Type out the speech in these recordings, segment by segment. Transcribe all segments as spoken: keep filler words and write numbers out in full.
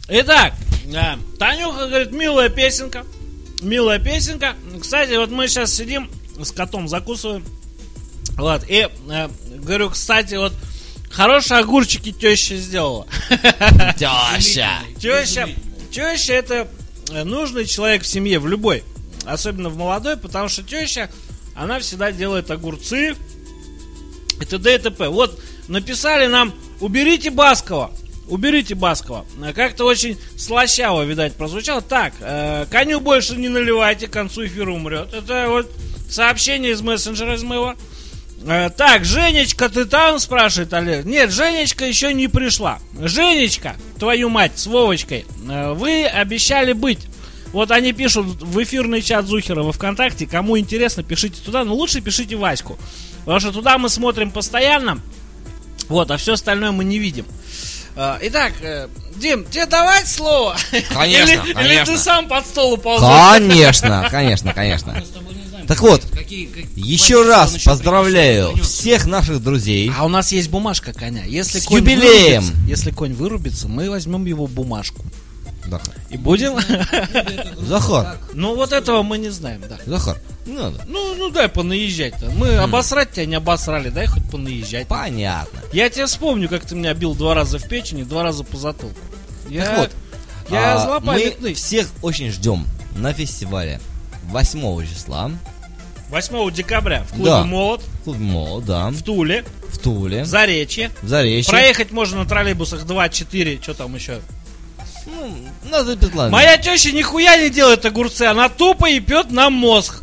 Итак, Танюха говорит, милая песенка. Милая песенка. Кстати, вот мы сейчас сидим с котом, закусываем. Вот, и э, говорю, кстати, вот хорошие огурчики теща сделала. Теща. Теща. Теща это нужный человек в семье, в любой. Особенно в молодой, потому что теща, она всегда делает огурцы и т.д. и т.п. Вот, написали нам, уберите Баскова. Уберите Баскова. Как-то очень слащаво, видать, прозвучало. Так, э, коню больше не наливайте, к концу эфира умрет. Это вот сообщение из мессенджера из моего. Э, так, Женечка, ты там, спрашивает Олег. Нет, Женечка еще не пришла. Женечка, твою мать, с Вовочкой, э, вы обещали быть. Вот они пишут в эфирный чат Зухера во ВКонтакте. Кому интересно, пишите туда. Но лучше пишите Ваську. Потому что туда мы смотрим постоянно. Вот, а все остальное мы не видим. Итак, Дим, тебе давать слово? Конечно, или, конечно. Или ты сам под стол уползешь? Конечно, конечно, конечно. Так вот, какие, как, еще раз поздравляю всех наших друзей. А у нас есть бумажка коня. Если с конь юбилеем. Вырубится, если конь вырубится, мы возьмем его бумажку. Захар. И будем... Захар. Ну, вот этого мы не знаем, да. Захар, не надо. Ну, ну дай понаезжать-то. Мы обосрать тебя не обосрали, дай хоть понаезжать. Понятно. Я тебя вспомню, как ты меня бил два раза в печень и два раза по затылку. Я, Так вот, я а, злопамятный. мы всех очень ждем на фестивале восьмого числа. восьмого декабря в клубе Да. Молот. В клубе Молот, да. В Туле. В Туле. В Заречье. В Заречье. Проехать можно на троллейбусах два-четыре, что там еще. Ну, на Запетлане. Моя теща нихуя не делает огурцы, она тупо ебет нам мозг.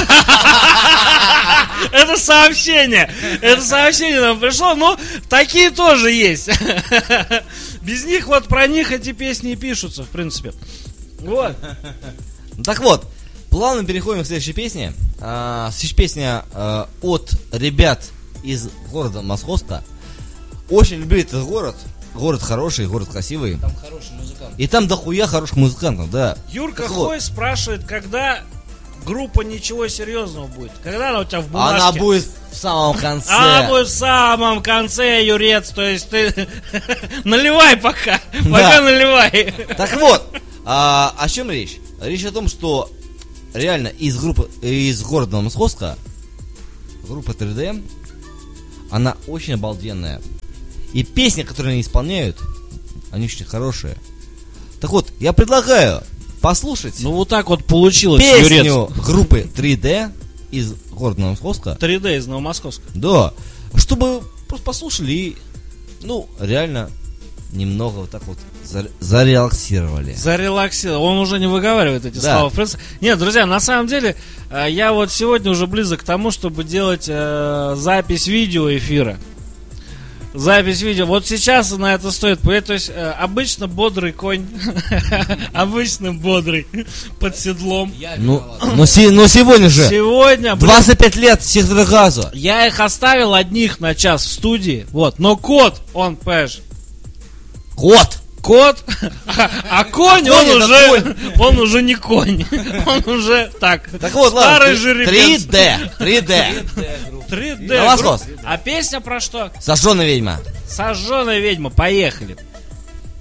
Это сообщение. Это сообщение нам пришло, но такие тоже есть. Без них вот про них эти песни и пишутся, в принципе. Вот. Так вот, плавно переходим к следующей песне. А, следующая песня а, от ребят из города Московска. Очень люблю этот город. Город хороший, город красивый. Там хороший музыкант. И там дохуя хороших музыкантов, да. Юрка Так Хой вот. спрашивает, когда группа «Ничего серьезного» будет. Когда она у тебя в бумажке? Она будет в самом конце. Она будет в самом конце, Юрец. То есть ты наливай пока. Пока наливай. Так вот, а, о чем речь? Речь о том, что реально из группы, из города Московска, группа три дэ, она очень обалденная. И песни, которые они исполняют, они очень хорошие. Так вот, я предлагаю послушать Ну вот так вот получилось, песню Юрец. группы три дэ из города Московска. три дэ из Новомосковска. Да, чтобы просто послушали и, ну, реально немного вот так вот за- зарелаксировали. Зарелаксировал. Он уже не выговаривает эти Да. слова. В принципе, нет, друзья, на самом деле, э, я вот сегодня уже близок к тому, чтобы делать э, запись видео эфира. Запись видео. Вот сейчас на это стоит. То есть, э, обычно бодрый конь. Обычно бодрый. Под седлом. Я Ну, виноват. но, се- но сегодня же Сегодня, блин, двадцать пять лет сектора газа. я их оставил одних на час в студии. Вот. Но кот, он, понимаешь, Кот. кот, а, а конь, А он конь это уже, он уже не конь, он уже так, Так вот, старый ладно, жеребец. три дэ, три дэ. три дэ. Новосос. А песня про что? Сожженная ведьма. Сожженная ведьма, поехали.